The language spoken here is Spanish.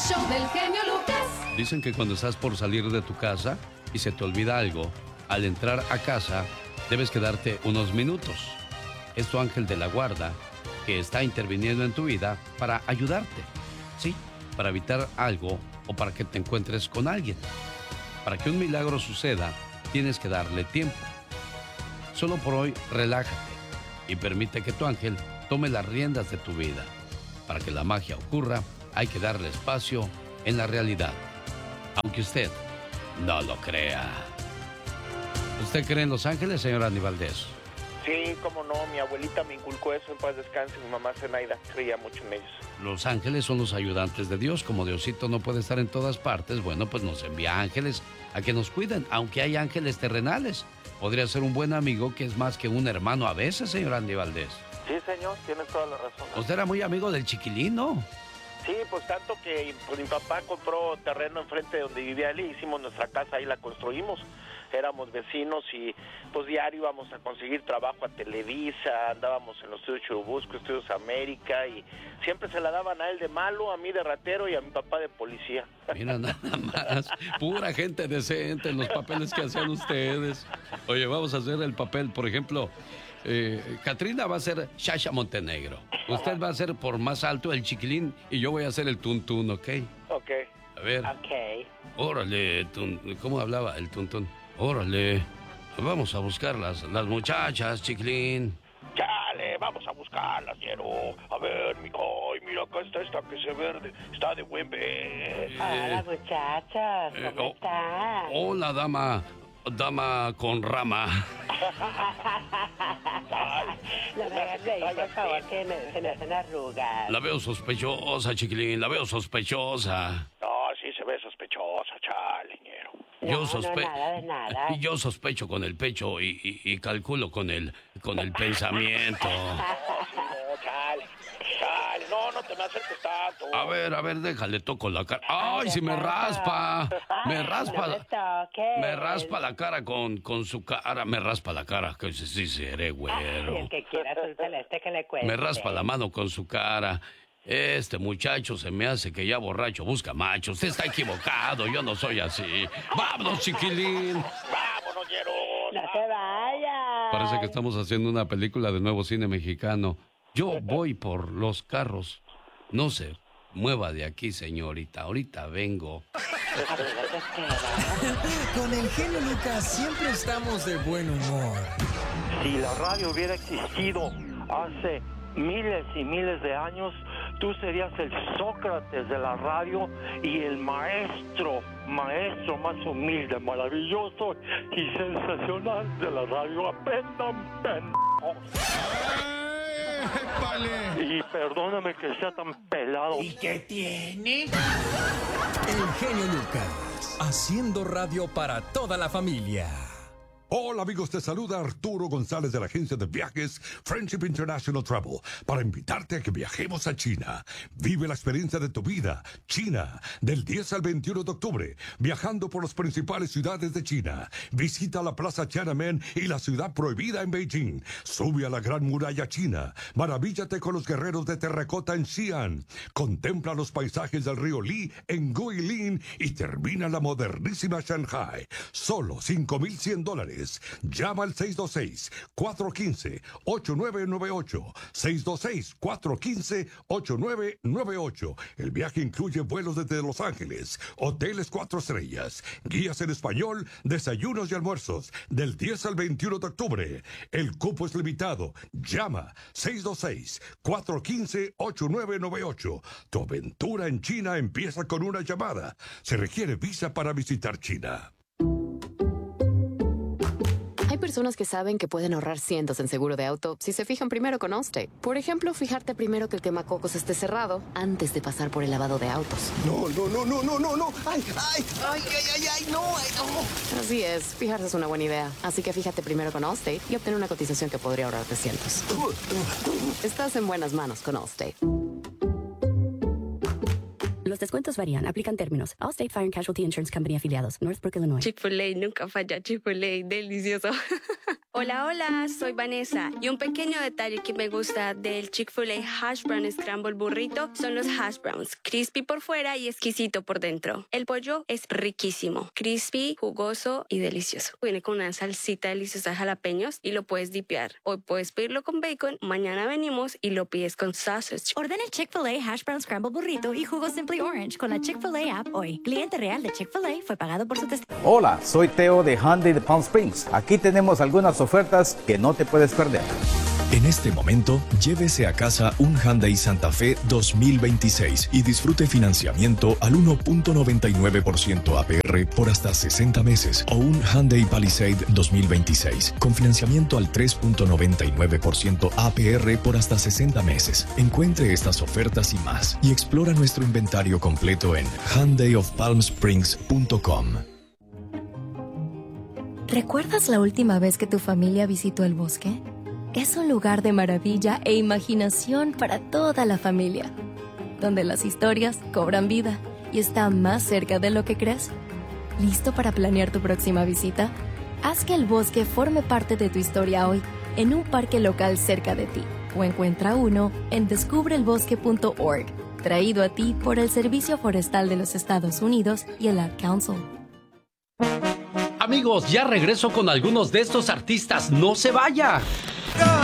show del genio Lucas. Dicen que cuando estás por salir de tu casa y se te olvida algo, al entrar a casa debes quedarte unos minutos. Es tu ángel de la guarda que está interviniendo en tu vida para ayudarte, ¿sí? Para evitar algo o para que te encuentres con alguien. Para que un milagro suceda, tienes que darle tiempo. Solo por hoy, relájate y permite que tu ángel tome las riendas de tu vida. Para que la magia ocurra, hay que darle espacio en la realidad. Aunque usted no lo crea. ¿Usted cree en los ángeles, señor Andy Valdés? Sí, cómo no, mi abuelita me inculcó eso, en paz descanse, mi mamá Zenaida creía mucho en ellos. Los ángeles son los ayudantes de Dios. Como Diosito no puede estar en todas partes, bueno, pues nos envía ángeles a que nos cuiden, aunque hay ángeles terrenales. Podría ser un buen amigo que es más que un hermano a veces, señor Andy Valdés. Sí, señor, tienes toda la razón. Usted era muy amigo del Chiquilín, ¿no? Sí, pues tanto que pues, mi papá compró terreno enfrente de donde vivía él y hicimos nuestra casa, ahí la construimos. Éramos vecinos y pues diario íbamos a conseguir trabajo a Televisa, andábamos en los estudios Churubusco, Estudios América y siempre se la daban a él de malo, a mí de ratero y a mi papá de policía. Mira nada más, pura gente decente en los papeles que hacían ustedes. Oye, vamos a hacer el papel, por ejemplo, Catrina va a ser Shasha Montenegro. Usted va a ser por más alto el Chiquilín y yo voy a ser el Tuntún, ¿ok? Ok. A ver. Ok. Órale, ¿cómo hablaba el Tuntún? Órale, vamos a buscar las muchachas, Chiquilín. Chale, vamos a buscarlas, Ñero. A ver, mijo, ay, mira, acá está esta que se verde, está de buen ver. Hola, muchachas, ¿cómo están? Hola, dama con rama. No me hagas reír, por favor, que se me hacen arrugas. La veo sospechosa, Chiquilín, la veo sospechosa. No, sí se ve sospechosa, chale, Ñero. No, nada de nada. Yo sospecho con el pecho y calculo con el pensamiento. No, chale, no te me acerques tanto. A ver, déjale, toco la cara. ¡Ay, si me raspa! Me raspa, me raspa la cara con su cara, me raspa la cara, que sí seré güero. El que quiera azul celeste que le cuente. Me raspa la mano con su cara. Este muchacho se me hace que ya borracho busca macho. Usted está equivocado, yo no soy así. ¡Vámonos, Chiquilín! ¡Vámonos, Ñero! ¡No se vaya! Parece que estamos haciendo una película de nuevo cine mexicano. Yo voy por los carros. No se mueva de aquí, señorita. Ahorita vengo. Con el genio Lucas siempre estamos de buen humor. Si la radio hubiera existido hace miles y miles de años, tú serías el Sócrates de la radio y el maestro más humilde, maravilloso y sensacional de la radio. Aprendan, y perdóname que sea tan pelado. ¿Y qué tiene? El genio Lucas, haciendo radio para toda la familia. Hola amigos, te saluda Arturo González de la agencia de viajes Friendship International Travel para invitarte a que viajemos a China. Vive la experiencia de tu vida. China, del 10 al 21 de octubre, viajando por las principales ciudades de China. Visita la Plaza Tiananmen y la ciudad prohibida en Beijing. Sube a la Gran Muralla China. Maravíllate con los guerreros de terracota en Xi'an. Contempla los paisajes del río Li en Guilin y termina la modernísima Shanghai. Solo $5,100. Llama al 626-415-8998. 626-415-8998. El viaje incluye vuelos desde Los Ángeles, hoteles 4 estrellas, guías en español, desayunos y almuerzos, del 10 al 21 de octubre. El cupo es limitado. Llama 626-415-8998. Tu aventura en China empieza con una llamada. Se requiere visa para visitar China. Hay personas que saben que pueden ahorrar cientos en seguro de auto si se fijan primero con Allstate. Por ejemplo, fijarte primero que el quemacocos esté cerrado antes de pasar por el lavado de autos. No. Ay, no. Así es, fijarse es una buena idea. Así que fíjate primero con Allstate y obtén una cotización que podría ahorrarte cientos. Estás en buenas manos con Allstate. Los descuentos varían. Aplican términos. Allstate Fire and Casualty Insurance Company afiliados. Northbrook, Illinois. Chick-fil-A nunca falla. Chick-fil-A, delicioso. Hola, hola, soy Vanessa y un pequeño detalle que me gusta del Chick-fil-A Hash Brown Scramble Burrito son los hash browns, crispy por fuera y exquisito por dentro. El pollo es riquísimo, crispy, jugoso y delicioso. Viene con una salsita deliciosa de jalapeños y lo puedes dipear. Hoy puedes pedirlo con bacon, mañana venimos y lo pides con sausage. Ordena el Chick-fil-A Hash Brown Scramble Burrito y jugo Simply Orange con la Chick-fil-A app hoy. Cliente real de Chick-fil-A fue pagado por su testigo. Hola, soy Teo de Hyundai de Palm Springs. Aquí tenemos algunas ofertas que no te puedes perder. En este momento, llévese a casa un Hyundai Santa Fe 2026 y disfrute financiamiento al 1.99% APR por hasta 60 meses o un Hyundai Palisade 2026 con financiamiento al 3.99% APR por hasta 60 meses. Encuentre estas ofertas y más y explora nuestro inventario completo en HyundaiofPalmSprings.com. ¿Recuerdas la última vez que tu familia visitó el bosque? Es un lugar de maravilla e imaginación para toda la familia, donde las historias cobran vida y están más cerca de lo que crees. ¿Listo para planear tu próxima visita? Haz que el bosque forme parte de tu historia hoy, en un parque local cerca de ti, o encuentra uno en descubrelbosque.org, traído a ti por el Servicio Forestal de los Estados Unidos y el Ad Council. Amigos, ya regreso con algunos de estos artistas. ¡No se vaya!